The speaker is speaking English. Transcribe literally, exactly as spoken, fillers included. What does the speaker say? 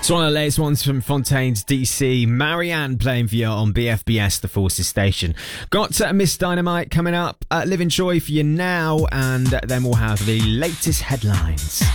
It's one of the latest ones from Fontaine's D C. Marianne playing for you on B F B S, the Forces Station. Got uh, Miss Dynamite coming up. Uh, Living Joy for you now, and then we'll have the latest headlines.